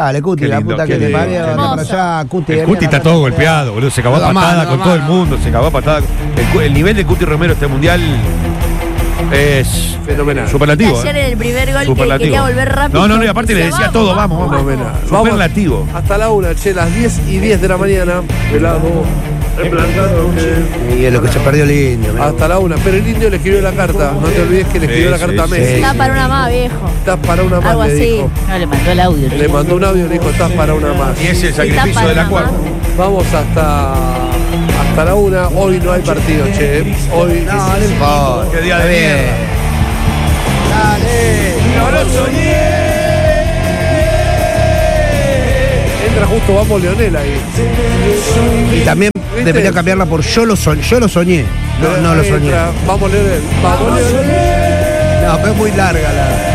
Dale, Cuti, Qué la lindo, puta qué que te lindo. parió, anda para allá, Cuti. El Cuti está todo golpeado, boludo. Se cagó a patada con todo el mundo. Se cagó a patada. El nivel de Cuti Romero este mundial es fenomenal. Superlativo. Ayer en el primer gol que Superlativo. quería volver rápido. No, y aparte le decía todo, vamos. Fenomenal. Superlativo. Hasta la 1, che, las 10:10 de la mañana. Pelado. Y es lo que se perdió el indio. Hasta la 1. Pero el indio le escribió la carta. No te olvides que le escribió la carta a Messi. Estás para una más, viejo. Estás para una más, Algo le así. dijo. No, le mandó el audio. Le mandó un audio y le dijo, estás para una más. Y es el sacrificio de la cuarta. Vamos hasta la 1. Hoy no hay partido, che. Hoy No importa. Qué día de mierda. Dale. ¡No lo soñé! entra justo, vamos Leonel ahí. Y también debería cambiarla por yo lo soñé. No lo soñé. Vamos Leonel. Vamos Leonel. No, pero es muy larga la.